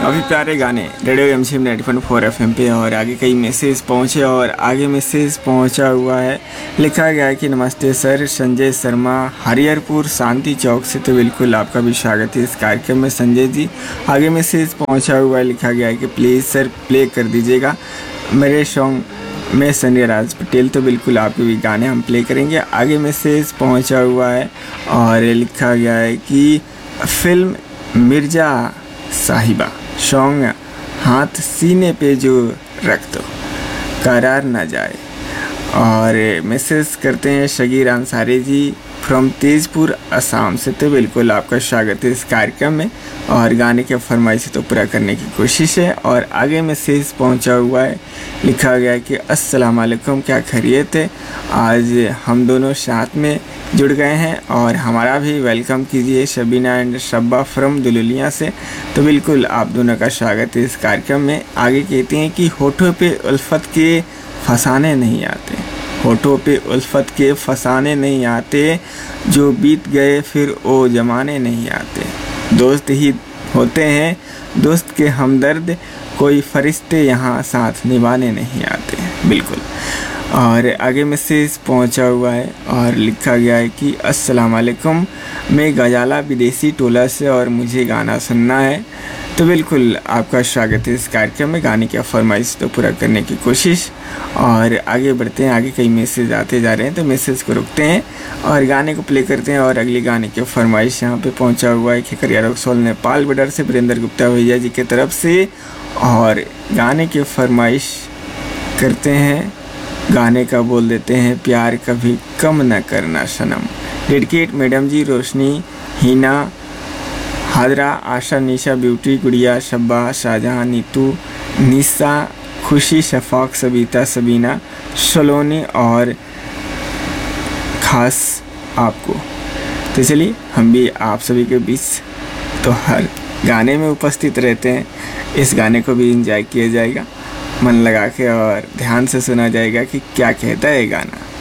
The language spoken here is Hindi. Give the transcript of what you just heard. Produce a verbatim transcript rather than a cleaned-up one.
काफ़ी प्यारे गाने radio M C M ninety point four F M पे। और आगे कई मैसेज पहुँचे और आगे मैसेज पहुँचा हुआ है, लिखा गया है कि नमस्ते सर, संजय शर्मा हरिहरपुर शांति चौक से। तो बिल्कुल आपका भी स्वागत है इस कार्यक्रम में संजय जी। आगे मैसेज पहुँचा हुआ है, लिखा गया है कि प्लीज़ सर प्ले कर दीजिएगा मेरे सॉन्ग में संजय राज पटेल। तो बिल्कुल आपके भी गाने हम प्ले करेंगे। आगे मैसेज पहुँचा हुआ है और लिखा गया है कि फिल्म मिर्ज़ा साहिबा सॉन्ग हाथ सीने पे जो रख दो करार ना जाए। और मैसेज करते हैं शगीर अंसारी जी फ्रॉम तेजपुर असम से। तो बिल्कुल आपका स्वागत है इस कार्यक्रम में और गाने के फरमाइश तो पूरा करने की कोशिश है। और आगे मैसेज पहुंचा हुआ है, लिखा गया है कि अस्सलाम वालेकुम, क्या खैरियत है। आज हम दोनों साथ में जुड़ गए हैं और हमारा भी वेलकम कीजिए शबीना एंड शब्बा फ्रॉम दुलुलिया से। तो बिल्कुल आप दोनों का स्वागत है इस कार्यक्रम में। आगे कहते हैं कि होठों पे उल्फत के फसाने नहीं आते, होठों पे उल्फत के फसाने नहीं आते, जो बीत गए फिर वो जमाने नहीं आते। दोस्त ही होते हैं दोस्त के हमदर्द, कोई फरिश्ते यहाँ साथ निभाने नहीं आते। बिल्कुल। और आगे मैसेज पहुंचा हुआ है और लिखा गया है कि अस्सलाम वालेकुम, मैं गजाला विदेशी टोला से और मुझे गाना सुनना है। तो बिल्कुल आपका स्वागत है इस कार्यक्रम में। गाने की फरमाइश तो पूरा करने की कोशिश। और आगे बढ़ते हैं, आगे कई मैसेज आते जा रहे हैं तो मैसेज को रुकते हैं और गाने को प्ले करते हैं। और अगले गाने की फरमाइश यहाँ पे पहुँचा हुआ है खिकरिया रक्सौल नेपाल बॉर्डर से वीरेंद्र गुप्ता भैया जी की तरफ से। और गाने की फरमाइश करते हैं, गाने का बोल देते हैं प्यार कभी कम न करना सनम। डेडिकेट मैडम जी रोशनी, हिना, हादरा, आशा, निशा, ब्यूटी, गुड़िया, शब्बा, शाहजहां, नीतू, निशा, खुशी, शफाक, सबीता, सबीना, सलोनी और ख़ास आपको। तो चलिए हम भी आप सभी के बीच तो हर गाने में उपस्थित रहते हैं। इस गाने को भी एंजॉय किया जाएगा मन लगा के और ध्यान से सुना जाएगा कि क्या कहता है गाना।